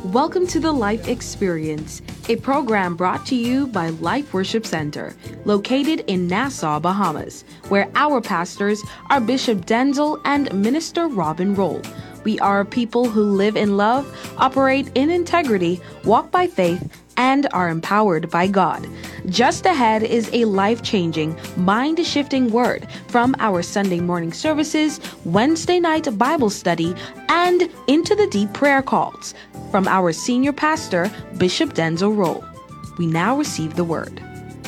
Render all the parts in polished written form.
Welcome to the Life Experience, a program brought to you by Life Worship Center, located in Nassau, Bahamas, where our pastors are Bishop Denzel and Minister Robin Roll. We are a people who live in love, operate in integrity, walk by faith, and are empowered by God. Just ahead is a life-changing, mind-shifting word from our Sunday morning services, Wednesday night Bible study, and Into the Deep prayer calls from our senior pastor, Bishop Denzel Roll. We now receive the word.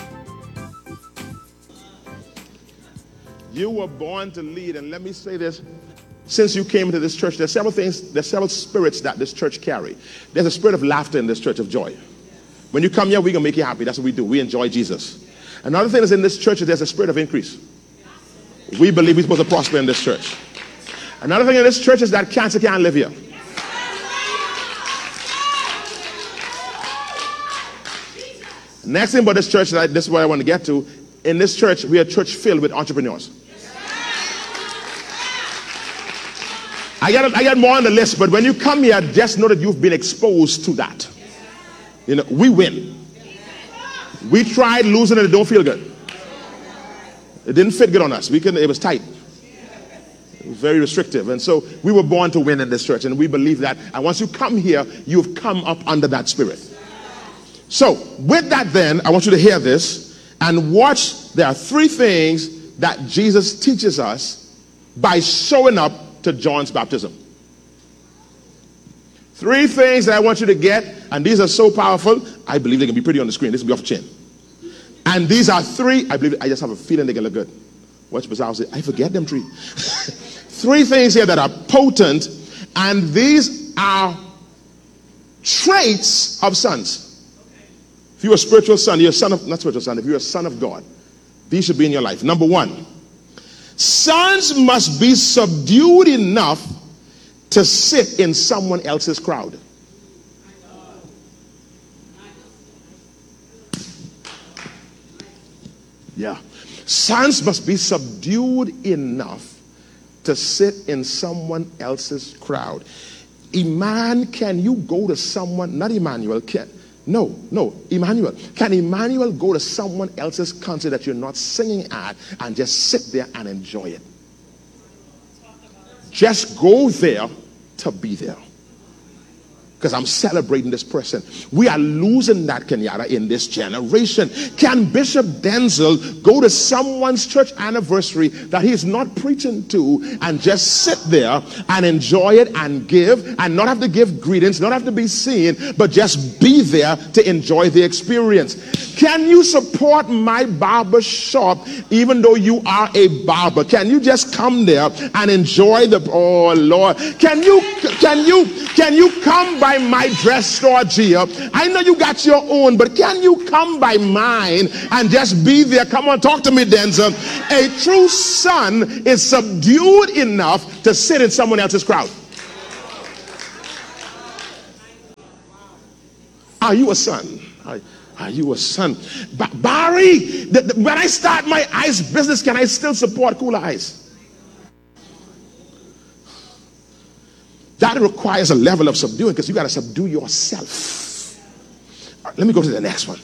You were born to lead, and let me say this. Since you came into this church, there's several spirits that this church carry. There's a spirit of laughter in this church, of joy. When you come here, we're going to make you happy. That's what we do. We enjoy Jesus. Another thing is in this church is there's a spirit of increase. We believe we're supposed to prosper in this church. Another thing in this church is that cancer can't live here. Next thing about this church, this is what I want to get to. In this church, we are a church filled with entrepreneurs. I got more on the list, but when you come here, just know that you've been exposed to that. You know, we win. We tried losing and it don't feel good. It didn't fit good on us. It was tight. It was very restrictive. And so we were born to win in this church, and we believe that. And once you come here, you've come up under that spirit. So with that then, I want you to hear this and watch. There are three things that Jesus teaches us by showing up to John's baptism. Three things that I want you to get, and these are so powerful, I believe they can be pretty on the screen. This will be off the chain. And these are three, I just have a feeling they can look good. Watch bizarre say, I forget them three. Three things here that are potent, and these are traits of sons. If you're a spiritual son, you're a son of, not spiritual son, if you're a son of God, these should be in your life. Number one, sons must be subdued enough to sit in someone else's crowd. Yeah. Sons must be subdued enough to sit in someone else's crowd. Can you go to someone, not Emmanuel, Emmanuel. Can Emmanuel go to someone else's concert that you're not singing at and just sit there and enjoy it? Just go there to be there. Because I'm celebrating this person. We are losing that, Kenyatta, in this generation. Can Bishop Denzel go to someone's church anniversary that he's not preaching to and just sit there and enjoy it and give and not have to give greetings, not have to be seen, but just be there to enjoy the experience? Can you support my barber shop even though you are a barber? Can you just come there and enjoy oh Lord? Can you come by my dress store, Gia? I know you got your own, but can you come by mine and just be there? Come on, talk to me, Denzel. A true son is subdued enough to sit in someone else's crowd. Are you a son? Are you a son? Barry, when I start my ice business, can I still support Cooler Ice? That requires a level of subduing, because you got to subdue yourself. Right, let me go to the next one.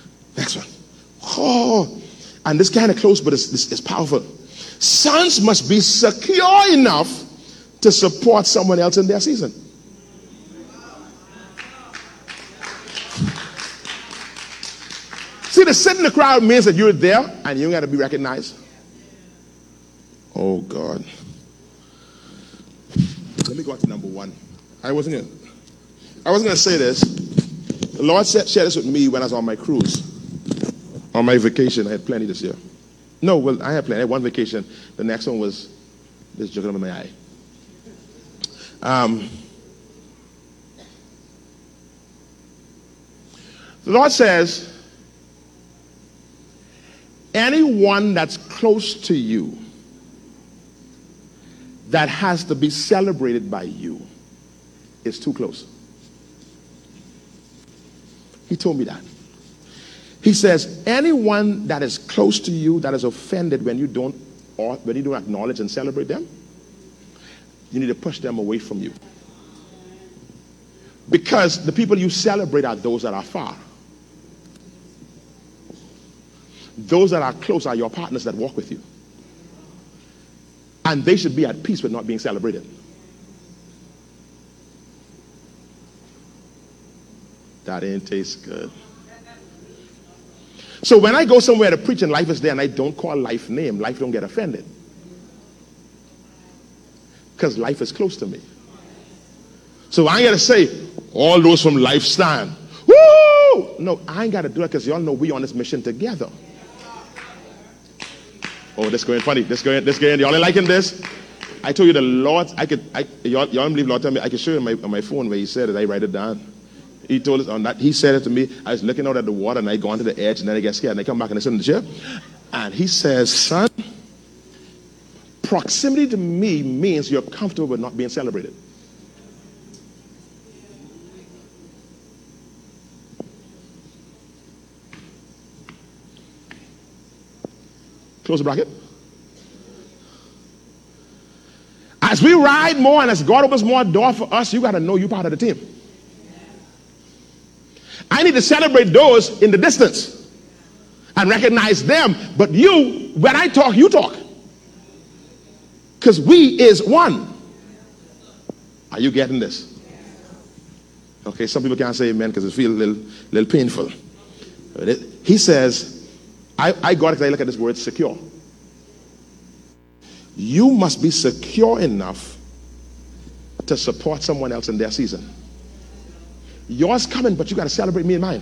Oh, and this kind of close, but it's powerful. Sons must be secure enough to support someone else in their season. See, to sit in the crowd means that you're there and you got to be recognized. Oh God. Let me go on to number one. I wasn't gonna say this. The Lord shared this with me when I was on my cruise. On my vacation. I had plenty this year. No, well, I had plenty. I had one vacation. The next one was this joke over my eye. The Lord says, anyone that's close to you that has to be celebrated by you is too close. He told me that. He says, anyone that is close to you that is offended when you don't acknowledge and celebrate them, you need to push them away from you. Because the people you celebrate are those that are far. Those that are close are your partners that walk with you. And they should be at peace with not being celebrated. That ain't taste good. So when I go somewhere to preach and life is there and I don't call life name, life don't get offended. Because life is close to me. So I ain't got to say, all those from Life stand. Woo! No, I ain't got to do it because y'all know we on this mission together. Oh, this going funny. This going. Y'all ain't liking this? I told you the Lord, y'all don't believe Lord tell me, I can show you on my phone where he said it, I write it down. He told us on that, he said it to me. I was looking out at the water and I go onto the edge and then I get scared and I come back and I sit in the chair. And he says, son, proximity to me means you're comfortable with not being celebrated. Close the bracket. As we ride more and as God opens more door for us, you got to know you're part of the team. I need to celebrate those in the distance and recognize them. But you, when I talk, you talk. Because we is one. Are you getting this? Okay, some people can't say amen because it feels a little painful. He says, I got it because I look at this word secure. You must be secure enough to support someone else in their season. Yours coming, but you got to celebrate me and mine.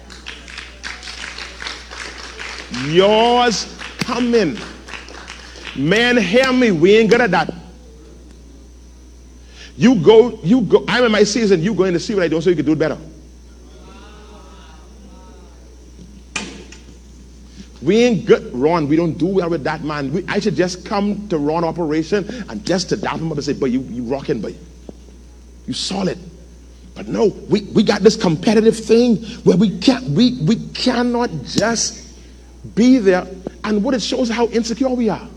Yours coming. Man, hear me. We ain't good at that. You go. I'm in my season. You go in to see what I do so you can do it better. We ain't good, Ron. We don't do well with that man. I should just come to Ron operation and just to dap him up and say, "But you rocking, boy. You solid." But no, we got this competitive thing where we cannot just be there. And what it shows how insecure we are.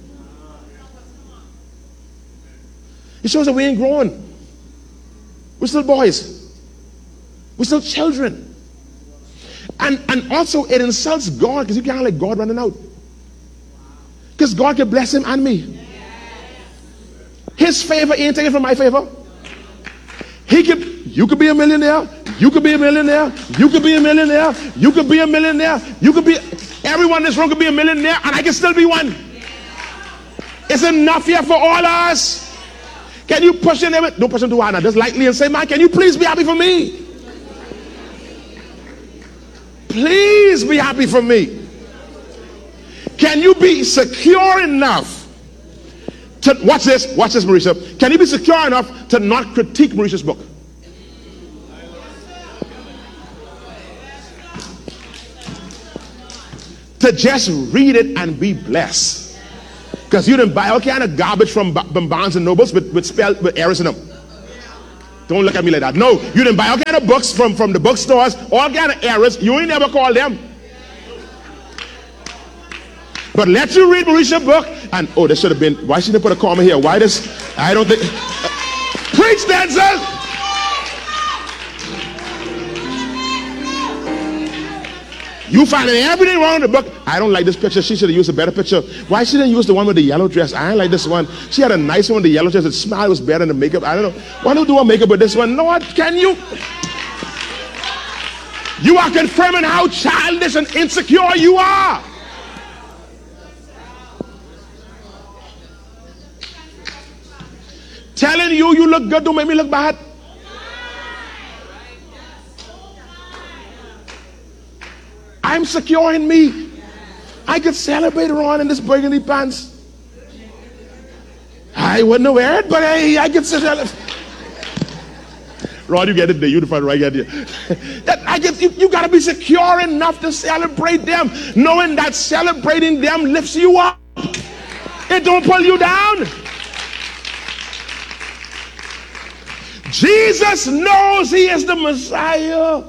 It shows that we ain't growing. We're still boys. We're still children. And also it insults God because you can't let God running out. Because God can bless him and me. His favor ain't taken from my favor. You could be a millionaire. You could be a millionaire. You could be a millionaire. You could be a millionaire. You could be, everyone in this room could be a millionaire and I can still be one. It's enough here for all of us. Can you push your neighbor? Don't push him too hard now. Just lightly and say, man, can you please be happy for me? Please be happy for me. Can you be secure enough to, watch this, Mauricia. Can you be secure enough to not critique Mauricia's book? To just read it and be blessed. Because you didn't buy all kind of garbage from Barnes and Nobles with errors in them. Don't look at me like that. No, you didn't buy all kind of books from the bookstores, all kind of errors. You ain't never called them. But let you read Mauricia's book, and oh, there should have been. Why should they put a comma here? Why this? I don't think. Preach, Denzel. You finding everything wrong in the book. I don't like this picture. She should have used a better picture. Why she didn't use the one with the yellow dress? I ain't like this one. She had a nice one with the yellow dress. It smiled. It was better than the makeup. I don't know. Why don't you do a makeup with this one? Lord, can you? You are confirming how childish and insecure you are. Telling you look good don't make me look bad. I'm secure in me. I could celebrate Ron in this burgundy pants. I wouldn't wear it, but I could celebrate. Ron, you get it there. You the front right here. You got to be secure enough to celebrate them, knowing that celebrating them lifts you up. It don't pull you down. Jesus knows he is the Messiah.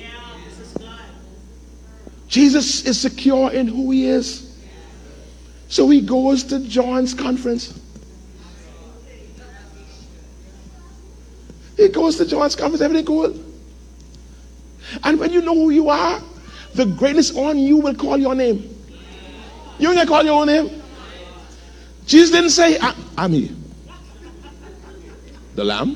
Jesus is secure in who he is. So he goes to John's conference. He goes to John's conference, everything cool. And when you know who you are, the greatness on you will call your name. You ain't gonna call your own name. Jesus didn't say, I'm he, the lamb.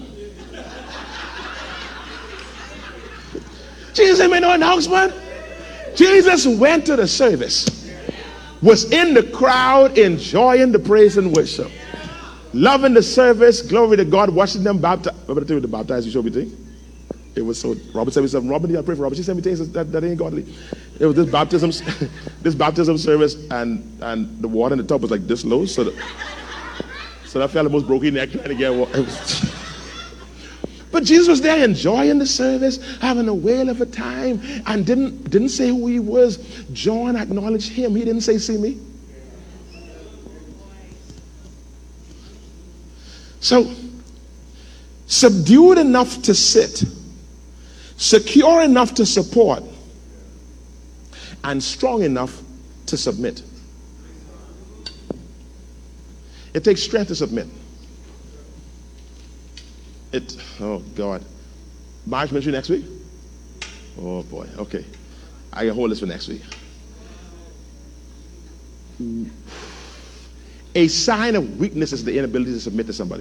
Jesus made no announcement. Jesus went to the service, was in the crowd, enjoying the praise and worship, loving the service, glory to God, watching them baptize. Remember the baptize you showed me thing? It was so, Robert said me something. Robert, you gotta pray for Robert. She sent me things that ain't godly. It was this baptism, this baptism service, and the water in the tub was like this low, so that fella almost broke his neck trying to get water. But Jesus was there enjoying the service, having a whale of a time, and didn't say who he was. John acknowledged him. He didn't say, see me. So, subdued enough to sit, secure enough to support, and strong enough to submit. It takes strength to submit. Oh God. Marriage ministry next week? Oh boy, okay. I can hold this for next week. A sign of weakness is the inability to submit to somebody.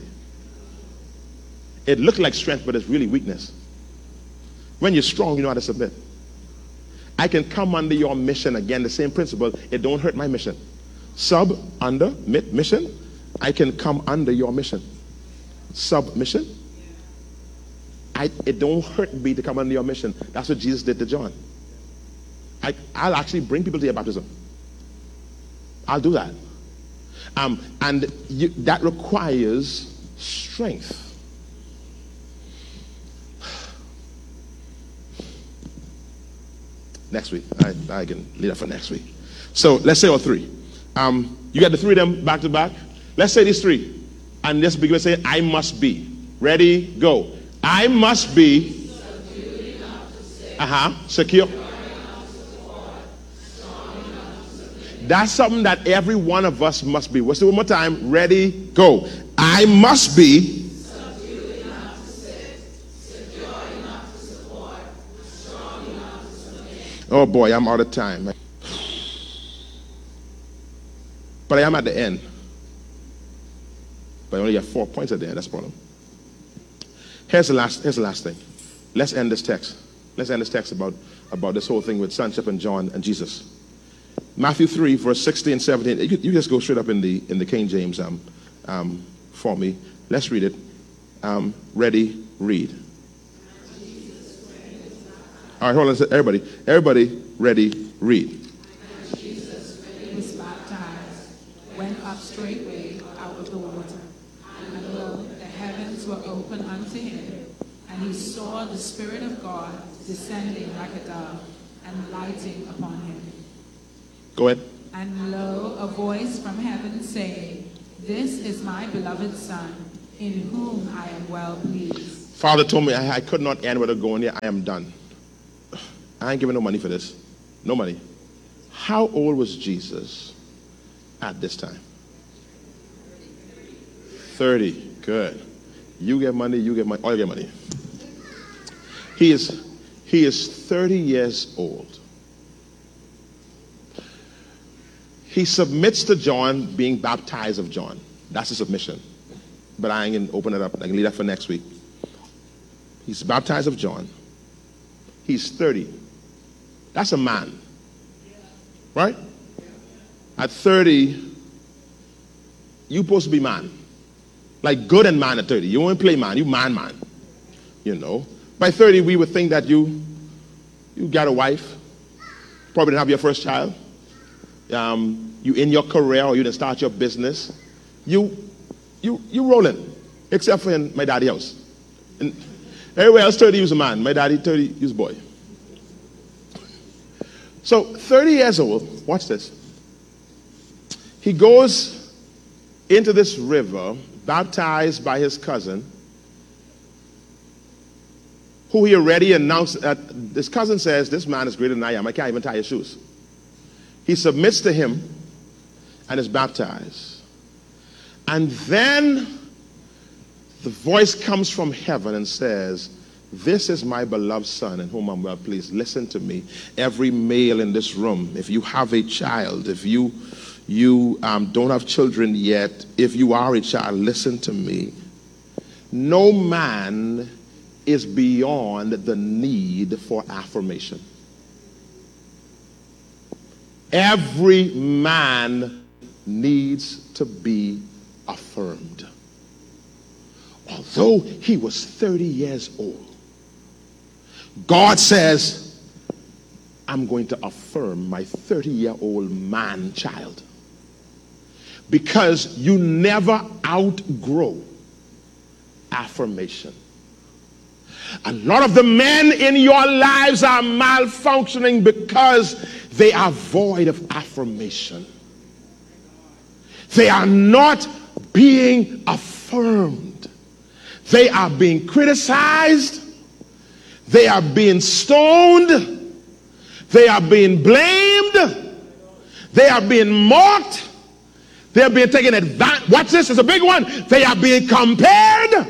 It looked like strength, but it's really weakness. When you're strong, you know how to submit. I can come under your mission. Again, the same principle. It don't hurt my mission. Sub, under, mission. I can come under your mission. Submission. It don't hurt me to come under your mission. That's what Jesus did to John. I'll actually bring people to your baptism. I'll do that. That requires strength. Next week. I can leave that for next week. So let's say all three. You got the three of them back to back. Let's say these three. And let's begin to say, I must be. Ready, go. I must be secure. That's something that every one of us must be. Let's do it one more time. Ready, go. I must be oh boy, I'm out of time. But I am at the end. But I only have 4 points at the end. That's the problem. Here's the last thing. Let's end this text. Let's end this text about this whole thing with sonship and John and Jesus. Matthew 3, verse 16 and 17. You just go straight up in the King James for me. Let's read it. Ready, read. All right, hold on. Everybody, ready, read. Jesus was baptized, went up straightway out of the water, and lo, the heavens were open unto him, and he saw the Spirit of God descending like a dove and lighting upon him. Go ahead. And lo, a voice from heaven saying, This is my beloved Son, in whom I am well pleased. Father told me I could not end without going there. I am done. I ain't giving no money for this. No money. How old was Jesus at this time? 30. Good. You get money, all you get money. He is 30 years old. He submits to John being baptized of John. That's a submission. But I ain't going to open it up. I can leave that for next week. He's baptized of John. He's 30. That's a man. Right? At 30, you're supposed to be man. Like good and man at 30. You won't play man. You man. You know. By 30, we would think that you got a wife. Probably didn't have your first child. You in your career or you didn't start your business. You rolling. Except for in my daddy's house. And everywhere else 30 he was a man. My daddy 30 he was a boy. So 30 years old, watch this. He goes into this river, baptized by his cousin, who he already announced that his cousin says, this man is greater than I am. I can't even tie his shoes. He submits to him and is baptized. And then the voice comes from heaven and says, "This is my beloved son in whom I'm well pleased." Listen to me. Every male in this room, if you have a child, if you don't have children yet, if you are a child, listen to me. No man is beyond the need for affirmation. Every man needs to be affirmed. Although he was 30 years old, God says, "I'm going to affirm my 30-year-old man child." Because you never outgrow affirmation. A lot of the men in your lives are malfunctioning because they are void of affirmation. They are not being affirmed. They are being criticized. They are being stoned. They are being blamed. They are being mocked. They are being taken advantage. Watch this, it's a big one. They are being compared.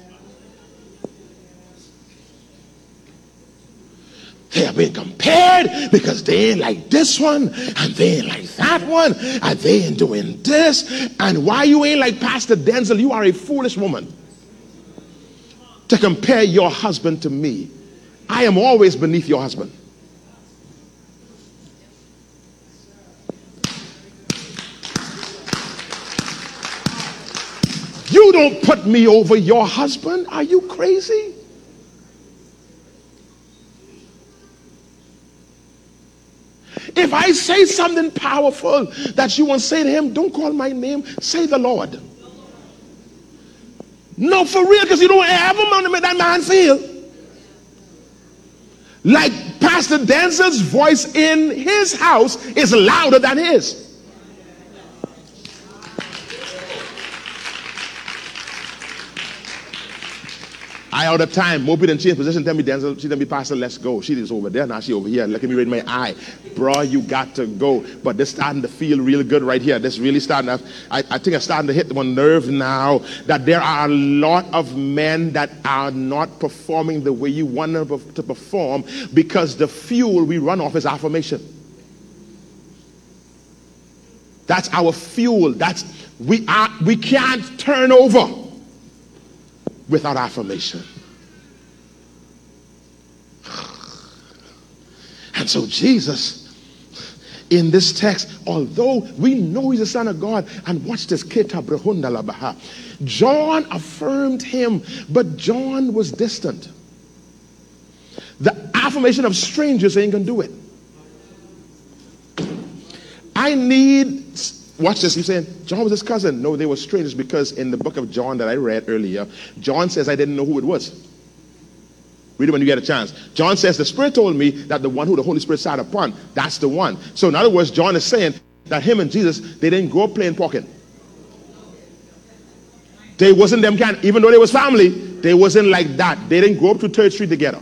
They are being compared because they ain't like this one, and they ain't like that one, and they ain't doing this. And why you ain't like Pastor Denzel? You are a foolish woman to compare your husband to me. I am always beneath your husband. You don't put me over your husband. Are you crazy? If I say something powerful that you want to say to him, don't call my name, say the Lord. No, for real, because you don't ever want to make that man feel like Pastor Denzel's voice in his house is louder than his. I all the time, more people than change position, tell me, Denzel, she tell me, "Pastor, let's go." She is over there, now she over here. Look at me right in my eye. Bro, you got to go. But this starting to feel really good right here. This really starting to, I think I'm starting to hit one nerve now, that there are a lot of men that are not performing the way you want them to perform because the fuel we run off is affirmation. That's our fuel. We can't turn over without affirmation. And so Jesus, in this text, although we know he's the Son of God, and watch this, John affirmed him, but John was distant. The affirmation of strangers ain't gonna do it. Watch this, you're saying, John was his cousin. No, they were strangers, because in the book of John that I read earlier, John says, I didn't know who it was. Read it when you get a chance. John says, the Spirit told me that the one who the Holy Spirit sat upon, that's the one. So in other words, John is saying that him and Jesus, they didn't grow up playing pocket. They wasn't them kind, even though they was family, they wasn't like that. They didn't grow up to 3rd Street together.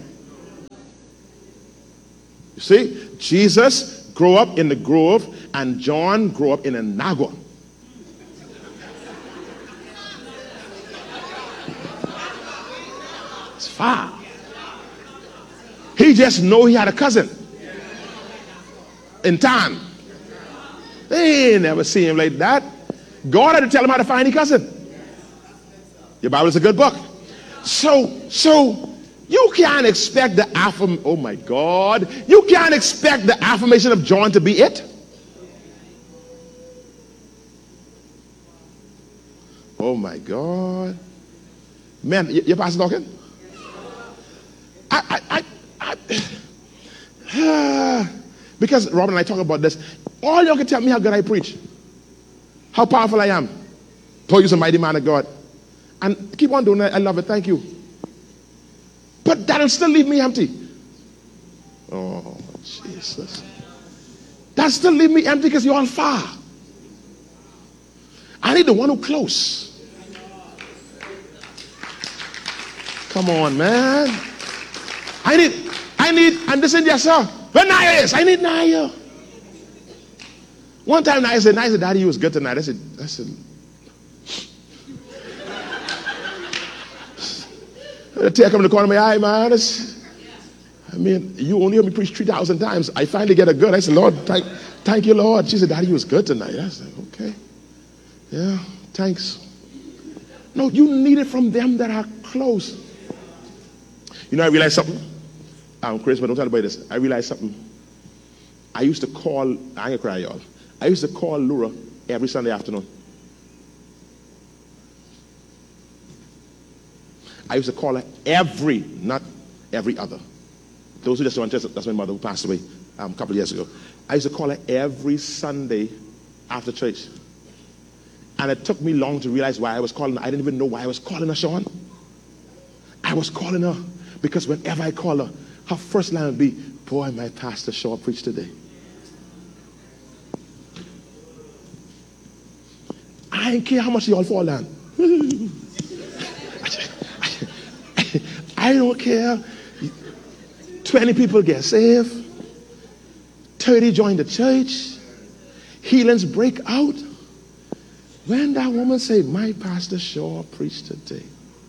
You see, Jesus grew up in the Grove, and John grew up in Inagua. It's far. He just know he had a cousin in town. They ain't never seen him like that. God had to tell him how to find his cousin. Your Bible is a good book. So you can't expect the affirmation. Oh my God. You can't expect the affirmation of John to be it. Oh my God. Man, your pastor talking? Because Robin and I talk about this. All y'all can tell me how good I preach. How powerful I am. Told you, a mighty man of God. And keep on doing that. I love it. Thank you. But that'll still leave me empty. Oh, Jesus. That'll still leave me empty because you're all far. I need the one who close. Come on, man. I need, and listen, yes, sir. Where Naya is? I need Naya. One time Naya said, Daddy, you was good tonight. I said, A tear come in the corner of my eye, man. I mean, you only heard me preach 3,000 times. I finally get a good. I said, Lord, thank you, Lord. She said, Daddy, you was good tonight. I said, okay. Yeah, thanks. No, you need it from them that are close. You know, I realized something. I'm Chris, but don't tell anybody this. I realized something. I used to call, I ain't gonna cry, y'all. I used to call Laura every Sunday afternoon. I used to call her not every other. Those who just don't understand, that's my mother who passed away a couple of years ago. I used to call her every Sunday after church. And it took me long to realize why I was calling her. I didn't even know why I was calling her, Sean. I was calling her because whenever I call her, her first line would be, boy, my pastor Shaw preached today. I didn't care how much y'all fall down. I don't care. 20 people get saved. 30 join the church. Healings break out. When that woman said, my pastor Shaw preached today.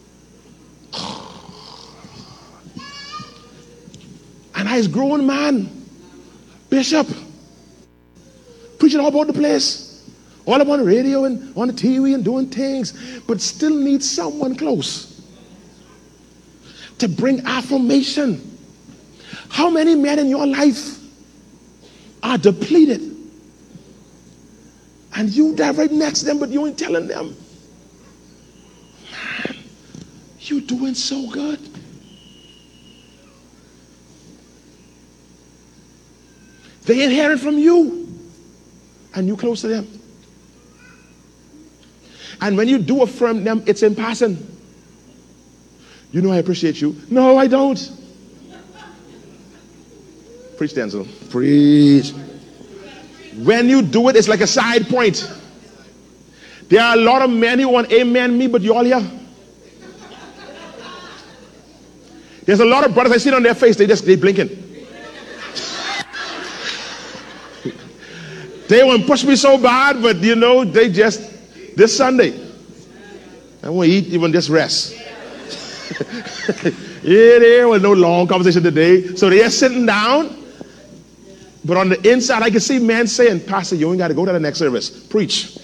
And I was grown man, bishop, preaching all about the place, all up on the radio and on the TV and doing things, but still need someone close to bring affirmation. How many men in your life are depleted? And you dive right next to them, but you ain't telling them. Man, you doing so good. They ain't hearing from you, and you close to them. And when you do affirm them, it's in passing. You know I appreciate you. No, I don't. Preach, Denzel. Preach. When you do it, it's like a side point. There are a lot of men who want amen me, but you all here. There's a lot of brothers I see it on their face, they blinking. They won't push me so bad, but you know, they just, this Sunday, I won't eat, even just rest. Yeah, there was no long conversation today. So they're sitting down, but on the inside, I can see men saying, Pastor, you ain't got to go to the next service. Preach.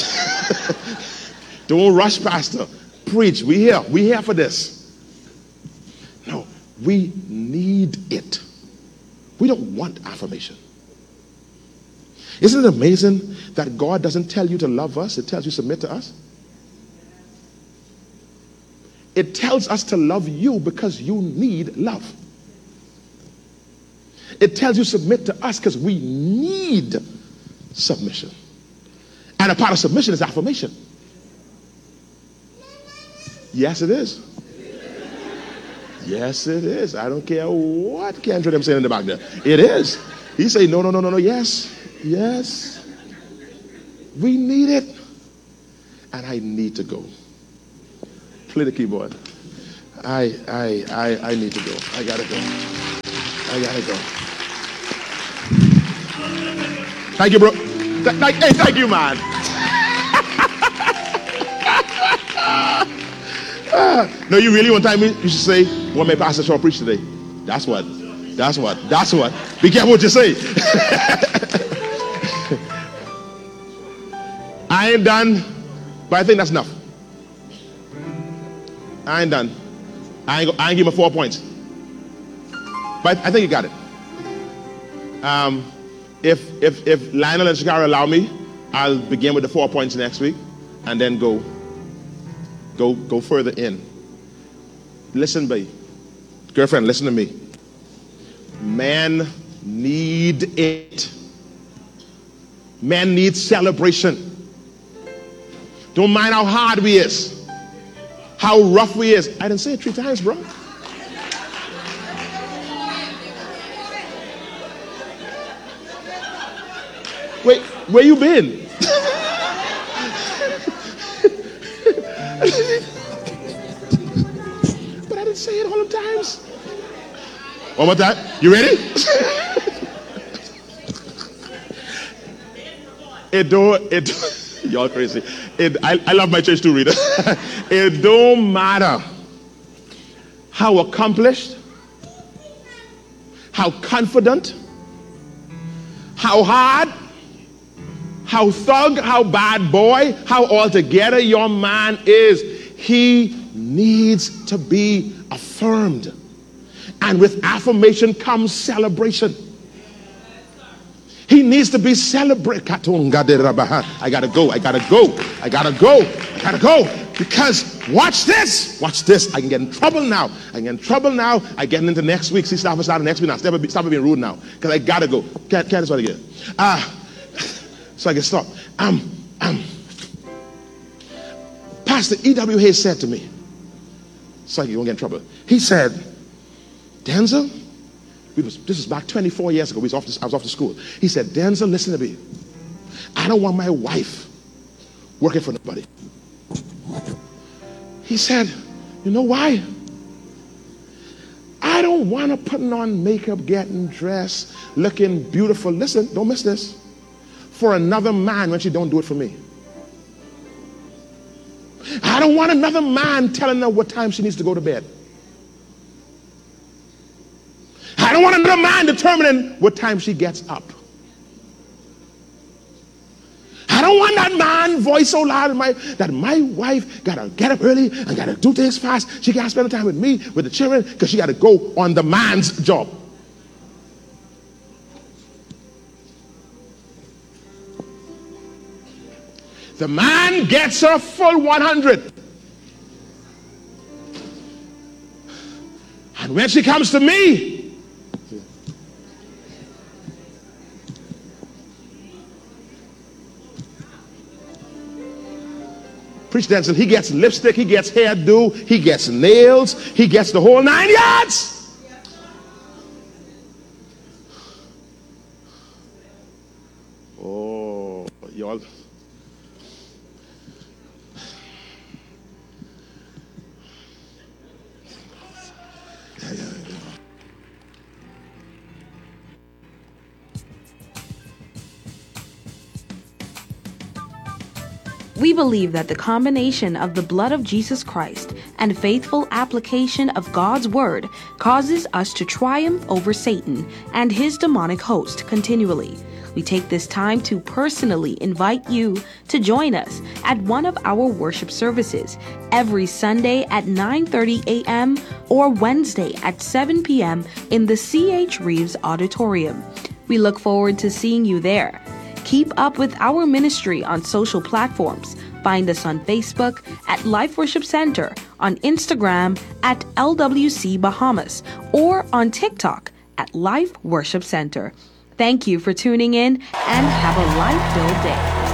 Don't rush, Pastor. Preach. We here for this. No, we need it. We don't want affirmation. Isn't it amazing that God doesn't tell you to love us, it tells you to submit to us? It tells us to love you because you need love. It tells you to submit to us because we need submission. And a part of submission is affirmation. Yes, it is. Yes, it is. I don't care what Kendra them saying in the back there. It is. He say no. Yes. Yes. We need it. And I need to go. Play the keyboard. I need to go. I gotta go. Thank you, bro. Hey, thank you, man. No, you really want time? You should say, what my pastor shall preach today. That's what. Be careful what you say. I ain't done, but I think that's enough. I ain't done. I ain't give him 4 points. But I think you got it. If Lionel and Shakara allow me, I'll begin with the 4 points next week and then go further in. Listen, babe. Girlfriend, listen to me. Men need it. Men need celebration. Don't mind how hard we is, how rough we is. I didn't say it 3 times, bro. Wait, where you been? But I didn't say it all the times. One more time. You ready? Y'all crazy. I love my church too, Rita. It don't matter how accomplished, how confident, how hard, how thug, how bad boy, how altogether your man is. He needs to be affirmed. And with affirmation comes celebration. He needs to be celebrated. I gotta go. Because watch this. I can get in trouble now. I get into next week. See, stop next week now. Stop being rude now. Because I gotta go. Can't this one again. So I can stop. Pastor E.W. Hayes said to me, so you won't get in trouble. He said, Denzel, this was back 24 years ago. I was off to school. He said, Denzel, listen to me. I don't want my wife working for nobody. He said, you know why? I don't want her putting on makeup, getting dressed, looking beautiful. Listen, don't miss this. For another man when she don't do it for me. I don't want another man telling her what time she needs to go to bed. I don't want another man determining what time she gets up. I don't want that man voice so loud that my wife gotta get up early and gotta do things fast. She can't spend the time with me, with the children, because she gotta go on the man's job. The man gets her full 100. And when she comes to me, preach Denzel, he gets lipstick, he gets hairdo, he gets nails, he gets the whole 9 yards. Oh, y'all. We believe that the combination of the blood of Jesus Christ and faithful application of God's word causes us to triumph over Satan and his demonic host continually. We take this time to personally invite you to join us at one of our worship services every Sunday at 9:30 a.m. or Wednesday at 7 p.m. in the C.H. Reeves Auditorium. We look forward to seeing you there. Keep up with our ministry on social platforms. Find us on Facebook at Life Worship Center, on Instagram at LWC Bahamas, or on TikTok at Life Worship Center. Thank you for tuning in and have a life-filled day.